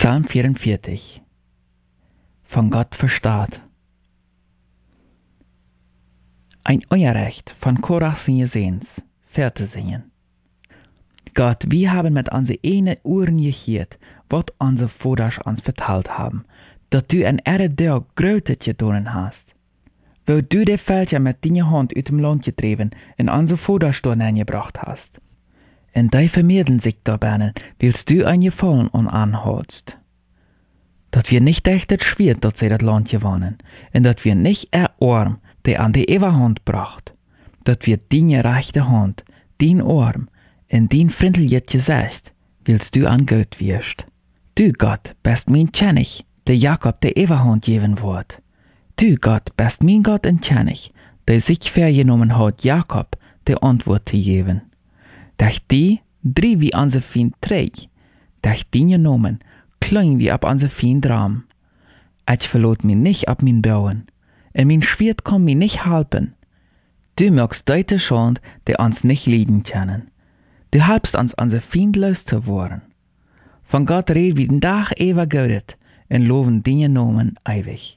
Psalm 44. Von Gott verstaat. Ein Euerrecht von Korach Singesehens, Verte singen. Gott, wir haben mit unsere eigenen Ohren gehört, was unsere Voders uns vertelt haben, dass du ein Erde Größtes getan hast. Wo du die Völker mit deiner Hand aus dem Land getrieben und unsere Voders hingebracht hast. Und die vermehren sich dabei, willst du ein Gefallen an anholst. Dat wir nicht echt schwer, dass sie das Land gewonnen, und dat wir nicht Arm, der an die Ewerhand bracht, dat wir deine rechte Hand, dein Arm, und dein freundliches Gesicht, willst du an Gott wirst. Du Gott, bist mein König, der Jakob der Ewerhand geben wird. Du Gott, bist mein Gott und König, der sich vergenommen hat, Jakob der Antwort zu geben. Durch die, drei wie unser Feind träg, durch deine Namen, klein wie ab unser Feind Raum. Ich verlot mich nicht ab mein Bauen, und mein Schwert kann mich nicht halten. Du magst Leute schon, die uns nicht lieben können. Du halbst uns unser Feind loszuwerden. Von Gott red wie den Tag ewig gödet, und loben deine Namen ewig.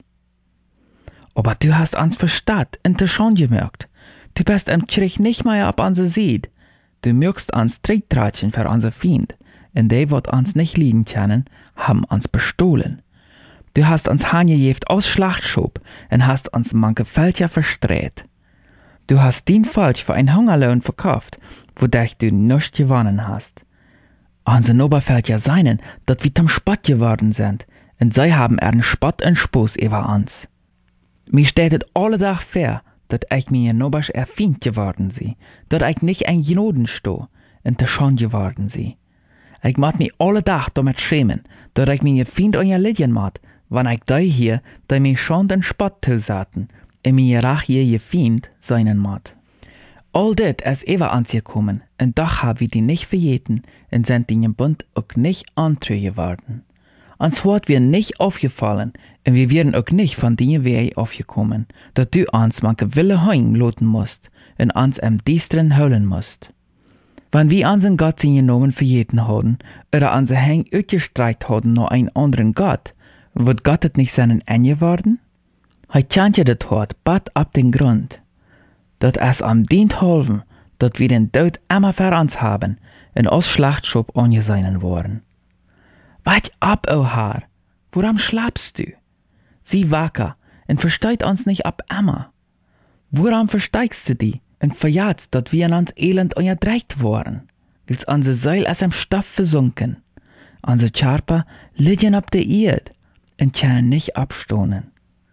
Aber du hast uns verstaat und te schon gemerkt. Du bist im Krieg nicht mehr ab unser Seed. Du mögst uns Trägtratschen für unser Feind, und die, wat uns nicht lieben können, haben uns bestohlen. Du hast uns hangejeft aus Schlachtschub und hast uns manche Völker verstreut. Du hast den Falsch für ein Hungerlohn verkauft, wodurch du nichts gewonnen hast. Unsere Obervölker seien, dass wir zum Spott geworden sind, und sie haben einen Spott und Spoß über uns. Mir steht es alle Tag fair, dass ich mir nobasch erfind geworden sie, dass ich nicht ein Genoden sto, und te schon geworden sie. Ich mag mich alle Tag damit schämen, dass ich mir Feind an ihr Lidjen mat, wann ich da hier, die mir schon den Spott zusaten, und mir rach je Feind seinen mat. All dit ist ever angekommen, und doch hab wir die nicht verjeten, und sind in den Bund auch nicht antreu geworden. Uns hat wir nicht aufgefallen, und wir werden auch nicht von deinem Weg aufgekommen, dass du uns manche Wille heim loten musst, und uns im Diestren holen musst. Wenn wir unseren Gott genommen verjeten haben, oder unser Hang ausgestreicht haben nach einen anderen Gott, wird Gott es nicht seinen Ende worden? Hij kannte das Hort bad ab den Grund, dat es am dient helfen, dat wir den Tod immer für uns haben, und aus Schlachtschub angesehen worden. Weit ab, o Herr, woran schlafst du? Sieh wacker, und versteht uns nicht ab immer. Woran versteigst du die, und verjagst, dat wir in uns elend unterdrückt worden? Wils unser Seil ist im Stoff versunken. Unsere Körper liegen ab der Erde, und können nicht abstoßen.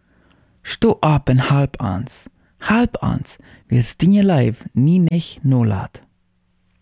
Sto ab und halb uns, wils deine Leib nie nicht no lat.